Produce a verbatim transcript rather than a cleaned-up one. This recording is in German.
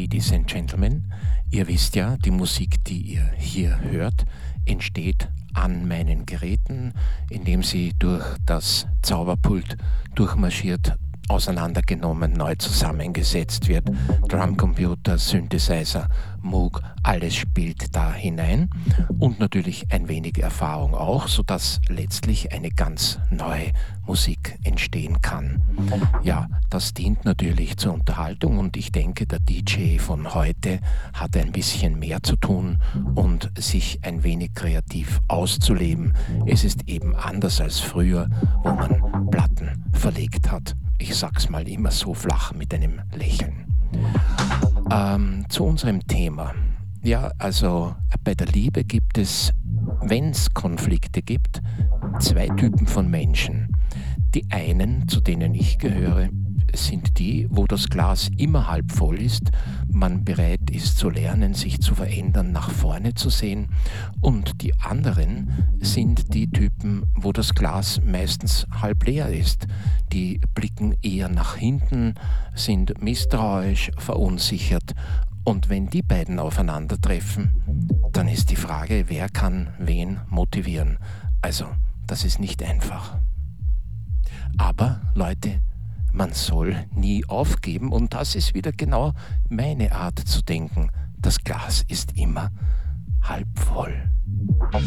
Ladies and Gentlemen, ihr wisst ja, die Musik, die ihr hier hört, entsteht an meinen Geräten, indem sie durch das Zauberpult durchmarschiert, auseinandergenommen, neu zusammengesetzt wird. Drumcomputer, Synthesizer, Moog, alles spielt da hinein und natürlich ein wenig Erfahrung auch, sodass letztlich eine ganz neue Musik entstehen kann. Ja, das dient natürlich zur Unterhaltung und ich denke, der D J von heute hat ein bisschen mehr zu tun und sich ein wenig kreativ auszuleben. Es ist eben anders als früher, wo man Platten verlegt hat. Ich sag's mal immer so flach mit einem Lächeln. Ähm, zu unserem Thema. Ja, also bei der Liebe gibt es, wenn es Konflikte gibt, zwei Typen von Menschen. Die einen, zu denen ich gehöre, sind die, wo das Glas immer halb voll ist, man bereit ist zu lernen, sich zu verändern, nach vorne zu sehen. Und die anderen sind die Typen, wo das Glas meistens halb leer ist. Die blicken eher nach hinten, sind misstrauisch, verunsichert. Und wenn die beiden aufeinandertreffen, dann ist die Frage, wer kann wen motivieren. Also, das ist nicht einfach. Aber, Leute, man soll nie aufgeben und das ist wieder genau meine Art zu denken. Das Glas ist immer halb voll.